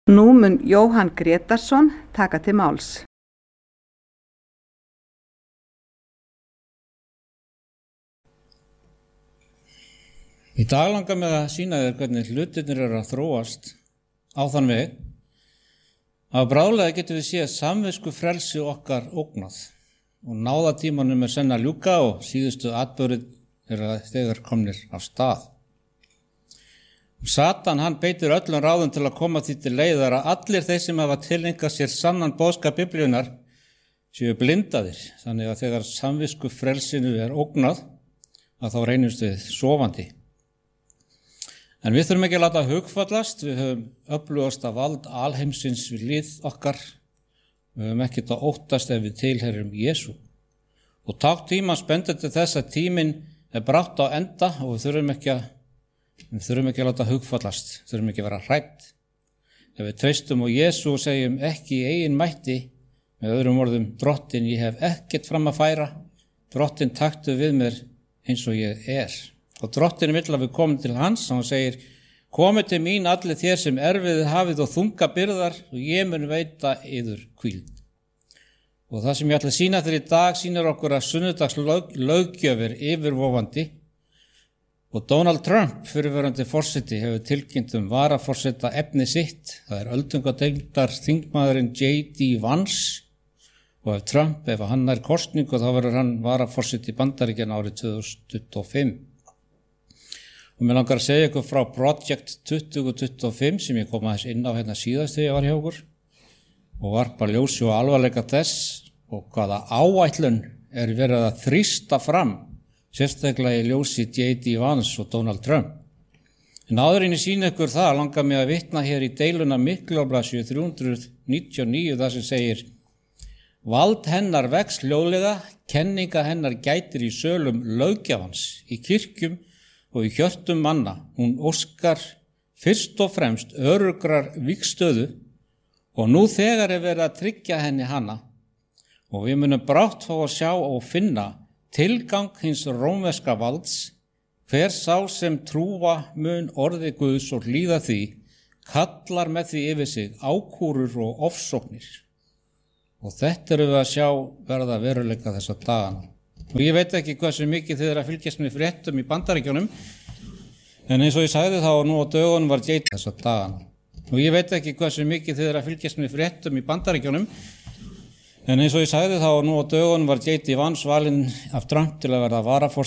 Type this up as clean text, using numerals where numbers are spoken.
Nú mun Jóhann Grétarsson taka til máls. Í dag langar mig að sýna þér hvernig hlutirnir eru að þróast á þann veg að bráðlega getum við séð samvisku frelsi okkar ógnað og náðatímanum senn að ljúka og síðustu atburðir eru þegar komnir af stað. Satan hann beitir öllum ráðum til að koma því til leiðar að allir þeir sem hafa tileinkað sér sannan boðskap Biblíunnar séu blindaðir, þannig að þegar samvisku frelsinu er ógnað að þá reynumst við sofandi. En við þurfum ekki að láta hugfallast, við höfum öflugasta vald alheimsins við hlið okkar, við höfum ekkert að óttast ef við tilheyrum Jesú. Og tákn tímans bendir til þess að tíminn er brátt á enda og við þurfum ekki að láta hugfallast, við þurfum ekki að vera hrædd. Ef við treystum á Jesú og segjum ekki í eigin mætti, með öðrum orðum, Drottinn, ég hef ekkert fram að færa, Drottinn, taktu við mér eins og ég er. Og Drottinn vill að við komum til hans og hann segir, komið til mín allir þér sem erfiðið hafið og þunga byrðar og ég mun veita yður hvíld. Og það sem ég ætla að sýna þér í dag sýnir okkur að sunnudags löggjöf er yfirvofandi og Donald Trump, fyrrverandi forseti, hefur tilkynnt varaforseta efni sitt. Það er öldungadeildar þingmaðurinn J.D. Vance og ef hann nær kosningu þá verður hann varaforseti Bandaríkjanna árið 2025. Og mér langar að segja ykkur frá Project 2025 sem ég kom aðeins inn á hérna síðast þegar ég var hjá okkur og varpa ljósi og alvarleika þess og hvaða áætlun er verið að þrýsta fram, sérstaklega í ljósi J.D. Vance og Donald Trump. En áður en ég sýni ykkur það langar mig að vitna hér í deiluna Miklablaðsíðu 399 þar sem segir vald hennar vex hljóðlega, kenninga hennar gætir í sölum löggjafans, í kirkjum og í hjörtum manna. Hún óskar fyrst og fremst örugrar vígstöðu og nú þegar er verið að tryggja henni hana og við munum brátt fá að sjá og finna tilgang hins rómverska valds, hver sá sem trúa mun orði Guðs og hlýða því, kallar með því yfir sig ákúrur og ofsóknir. Og þetta eru við að sjá verða veruleika þessa dagana. Og ég veit ekki hversu mikið þið að fylgjast með fréttum í Bandaríkjunum, en eins og ég sagði þá nú á dögunum var J.D. þessa dagana. Og ég veit ekki hversu mikið þið að fylgjast með fréttum í Bandaríkjunum, en eins og ég sagði þá nú á dögunum var J.D. Vance valinn af Trump til að verða varaforseti